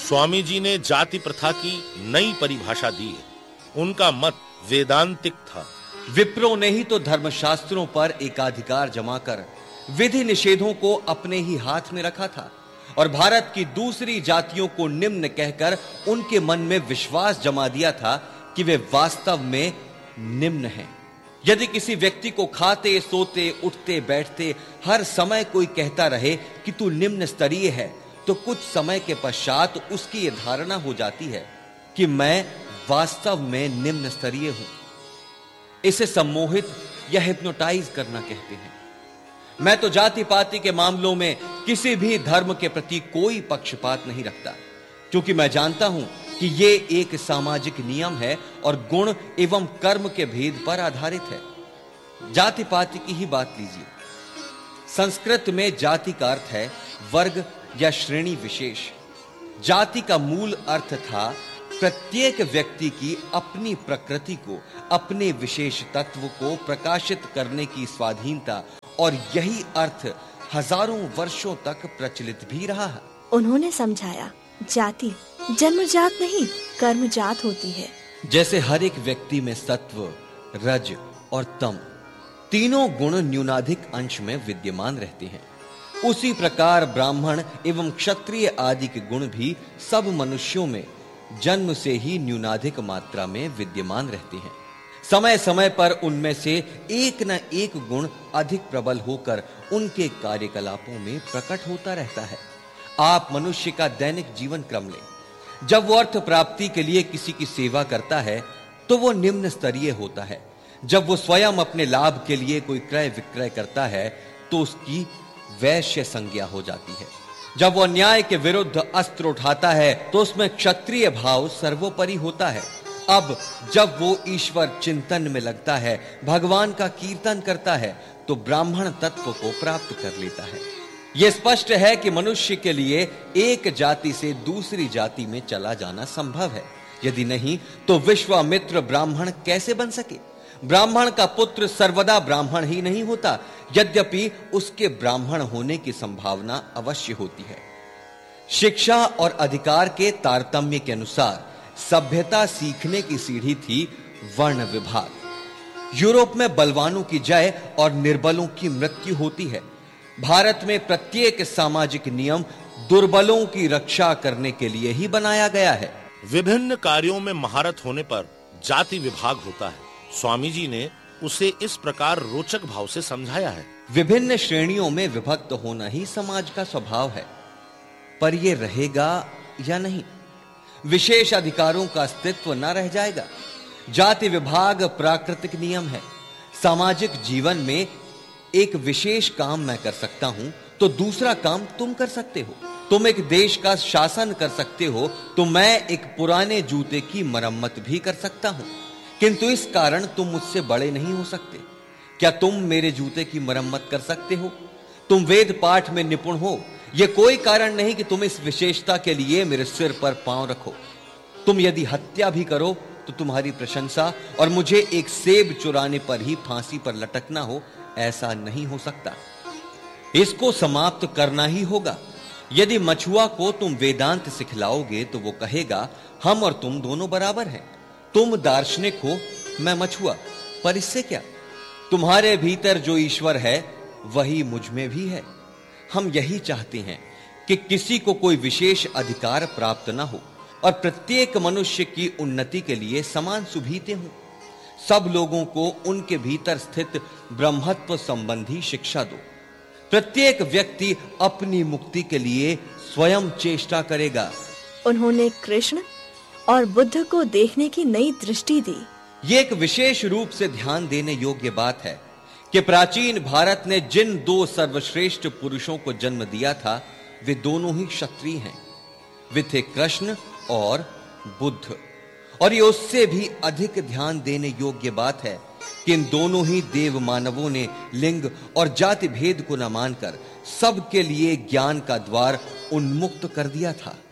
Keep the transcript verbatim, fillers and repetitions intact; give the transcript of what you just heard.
स्वामी जी ने जाति प्रथा की नई परिभाषा दी है। उनका मत वेदांतिक था। विप्रों ने ही तो धर्मशास्त्रों पर एकाधिकार जमाकर विधि निषेधों को अपने ही हाथ में रखा था और भारत की दूसरी जातियों को निम्न कहकर उनके मन में विश्वास जमा दिया था कि वे वास्तव में निम्न हैं। यदि किसी व्यक्ति को खाते सोते उठते बैठते हर समय कोई कहता रहे कि तू निम्न स्तरीय है, तो कुछ समय के पश्चात उसकी यह धारणा हो जाती है कि मैं वास्तव में निम्न स्तरीय हूं। इसे सम्मोहित या हिप्नोटाइज करना कहते हैं। मैं तो जाति पाति के मामलों में किसी भी धर्म के प्रति कोई पक्षपात नहीं रखता, क्योंकि मैं जानता हूं कि यह एक सामाजिक नियम है और गुण एवं कर्म के भेद पर आधारित है। जाति पाति की ही बात लीजिए। संस्कृत में जाति का अर्थ है वर्ग या श्रेणी विशेष। जाति का मूल अर्थ था प्रत्येक व्यक्ति की अपनी प्रकृति को, अपने विशेष तत्व को प्रकाशित करने की स्वाधीनता, और यही अर्थ हजारों वर्षों तक प्रचलित भी रहा है। उन्होंने समझाया, जाति जन्मजात नहीं कर्मजात होती है। जैसे हर एक व्यक्ति में सत्व, रज और तम तीनों गुण न्यूनाधिक अंश में विद्यमान रहते हैं, उसी प्रकार ब्राह्मण एवं क्षत्रिय आदि के गुण भी सब मनुष्यों में जन्म से ही न्यूनाधिक मात्रा में विद्यमान रहते हैं। समय समय पर उनमें से एक न एक गुण अधिक प्रबल होकर उनके कार्यकलापों में प्रकट होता रहता है। आप मनुष्य का दैनिक जीवन क्रम लें। जब वो अर्थ प्राप्ति के लिए किसी की सेवा करता है तो वो निम्न स्तरीय होता है। जब वो स्वयं अपने लाभ के लिए कोई क्रय विक्रय करता है तो उसकी वैश्य संज्ञा हो जाती है। जब वो न्याय के विरुद्ध अस्त्र उठाता है तो उसमें क्षत्रिय भाव सर्वोपरि होता है। अब जब वो ईश्वर चिंतन में लगता है, भगवान का कीर्तन करता है, तो ब्राह्मण तत्व को प्राप्त कर लेता है। यह स्पष्ट है कि मनुष्य के लिए एक जाति से दूसरी जाति में चला जाना संभव है। यदि नहीं तो विश्वामित्र ब्राह्मण कैसे बन सके? ब्राह्मण का पुत्र सर्वदा ब्राह्मण ही नहीं होता, यद्यपि उसके ब्राह्मण होने की संभावना अवश्य होती है। शिक्षा और अधिकार के तारतम्य के अनुसार सभ्यता सीखने की सीढ़ी थी वर्ण विभाग। यूरोप में बलवानों की जय और निर्बलों की मृत्यु होती है। भारत में प्रत्येक सामाजिक नियम दुर्बलों की रक्षा करने के लिए ही बनाया गया है। विभिन्न कार्यों में महारत होने पर जाति विभाग होता है। स्वामी जी ने उसे इस प्रकार रोचक भाव से समझाया है। विभिन्न श्रेणियों में विभक्त होना ही समाज का स्वभाव है, पर यह रहेगा या नहीं? विशेष अधिकारों का अस्तित्व न रह जाएगा। जाति विभाग प्राकृतिक नियम है। सामाजिक जीवन में एक विशेष काम मैं कर सकता हूं तो दूसरा काम तुम कर सकते हो। तुम एक देश का शासन कर सकते हो तो मैं एक पुराने जूते की मरम्मत भी कर सकता हूं, किंतु इस कारण तुम मुझसे बड़े नहीं हो सकते। क्या तुम मेरे जूते की मरम्मत कर सकते हो? तुम वेद पाठ में निपुण हो, यह कोई कारण नहीं कि तुम इस विशेषता के लिए मेरे सिर पर पांव रखो। तुम यदि हत्या भी करो तो तुम्हारी प्रशंसा और मुझे एक सेब चुराने पर ही फांसी पर लटकना हो, ऐसा नहीं हो सकता। इसको समाप्त करना ही होगा। यदि मछुआ को तुम वेदांत सिखलाओगे तो वो कहेगा हम और तुम दोनों बराबर हैं। तुम दार्शनिक हो, मैं मछुआ, पर इससे क्या? तुम्हारे भीतर जो ईश्वर है वही मुझ में भी है। हम यही चाहते हैं कि किसी को कोई विशेष अधिकार प्राप्त न हो और प्रत्येक मनुष्य की उन्नति के लिए समान सुविधे हों। सब लोगों को उनके भीतर स्थित ब्रह्मत्व संबंधी शिक्षा दो। प्रत्येक व्यक्ति अपनी मुक्ति के लिए स्वयं चेष्टा करेगा। उन्होंने कृष्ण और बुद्ध को देखने की नई दृष्टि दी। ये एक विशेष रूप से ध्यान देने योग्य बात है कि प्राचीन भारत ने जिन दो सर्वश्रेष्ठ पुरुषों को जन्म दिया था वे दोनों ही क्षत्रिय हैं। वे थे कृष्ण और बुद्ध। और ये उससे भी अधिक ध्यान देने योग्य बात है कि इन दोनों ही देव मानवों ने लिंग और जाति भेद को न मानकर सबके लिए ज्ञान का द्वार उन्मुक्त कर दिया था।